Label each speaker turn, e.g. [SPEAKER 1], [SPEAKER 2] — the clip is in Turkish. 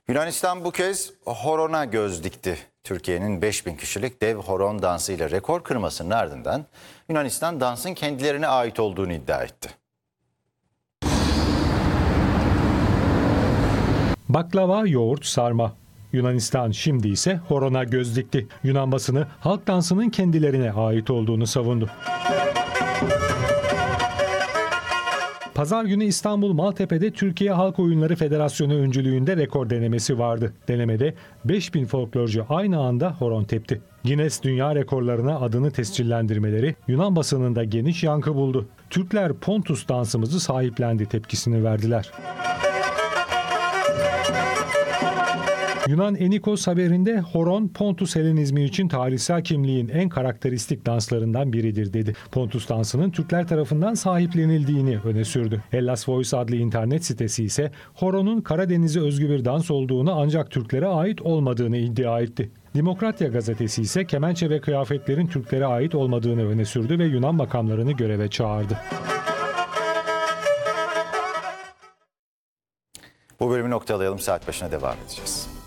[SPEAKER 1] Yunanistan bu kez horona göz dikti. Türkiye'nin 5000 kişilik dev horon dansıyla rekor kırmasının ardından Yunanistan dansın kendilerine ait olduğunu iddia etti.
[SPEAKER 2] Baklava, yoğurt, sarma. Yunanistan şimdi ise horona göz dikti. Yunan basını halk dansının kendilerine ait olduğunu savundu. Pazar günü İstanbul Maltepe'de Türkiye Halk Oyunları Federasyonu öncülüğünde rekor denemesi vardı. Denemede 5000 folklorcu aynı anda horon tepti. Guinness Dünya Rekorlarına adını tescillendirmeleri Yunan basınında geniş yankı buldu. Türkler Pontus dansımızı sahiplendi tepkisini verdiler. Yunan Enikos haberinde horon Pontus Helenizmi için tarihsel kimliğin en karakteristik danslarından biridir dedi. Pontus dansının Türkler tarafından sahiplenildiğini öne sürdü. Hellas Voice adlı internet sitesi ise horonun Karadeniz'e özgü bir dans olduğunu ancak Türklere ait olmadığını iddia etti. Demokratya gazetesi ise kemençe ve kıyafetlerin Türklere ait olmadığını öne sürdü ve Yunan makamlarını göreve çağırdı.
[SPEAKER 1] Bu bölümü noktalayalım, saat başına devam edeceğiz.